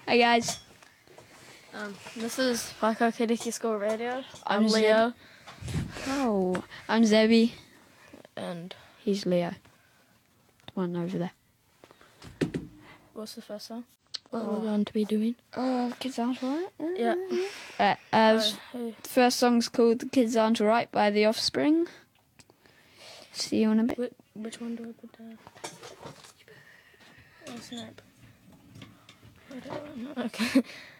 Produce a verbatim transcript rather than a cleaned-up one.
Hi guys. Um, this is Waka Kidiki School Radio. I'm, I'm Leo. Oh, I'm Zebby. And He's Leo. The one over there. what's the first song? What oh. we're going to be doing? Oh, Kids Aren't Alright? Yeah. Uh, uh, Uh, hey. the first song's called The Kids Aren't Alright by The Offspring. See you in a bit. Which, which one do I put down? Oh, snap. I don't know. Okay.